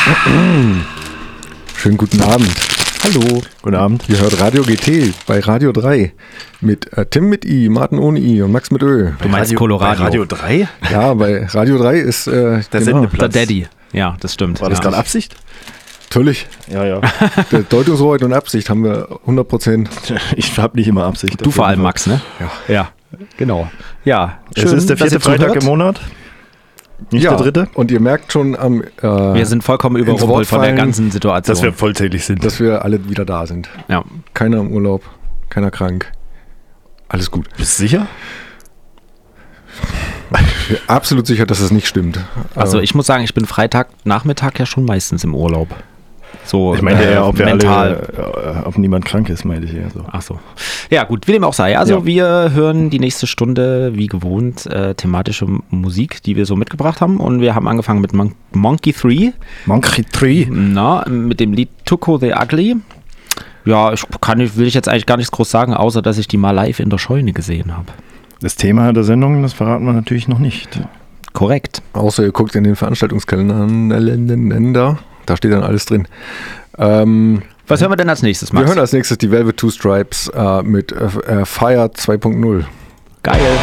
Schönen guten Abend. Hallo. Guten Abend. Ihr hört Radio GT bei Radio 3 mit Tim mit I, Martin ohne I und Max mit Ö. Du meinst Colorado. Bei Radio 3? Ja, bei Radio 3 ist der Sendeplatz. Der Daddy. Ja, das stimmt. War das gerade Absicht? Natürlich. Ja. Der Deutungshoheit und Absicht haben wir 100%. Ich habe nicht immer Absicht. Du vor allem, Max, ne? Ja. Genau. Ja, Es ist der 4. Freitag im Monat. Nicht der 3. Und ihr merkt schon am wir sind vollkommen überrumpelt von der ganzen Situation. Dass wir vollzählig sind. dass wir alle wieder da sind. Ja. Keiner im Urlaub, keiner krank. Alles gut. Bist du sicher? Ich bin absolut sicher, dass es nicht stimmt. Also ich muss sagen, ich bin Freitagnachmittag ja schon meistens im Urlaub. So, Ich meine eher, ob wir mental. alle, ob niemand krank ist, meinte ich eher so. Ach so. Ja, gut, wie dem auch sei. Also wir hören die nächste Stunde, wie gewohnt, thematische Musik, die wir so mitgebracht haben. Und wir haben angefangen mit Monkey 3. Monkey 3? Mit dem Lied Tuco the Ugly. Ja, will ich jetzt eigentlich gar nichts groß sagen, außer dass ich die mal live in der Scheune gesehen habe. Das Thema der Sendung, das verraten wir natürlich noch nicht. Korrekt. Außer ihr guckt in den Veranstaltungskalender. Da steht dann alles drin. Was hören wir denn als nächstes, Max? Wir hören als nächstes die Velvet Two Stripes mit Fire 2.0. Geil.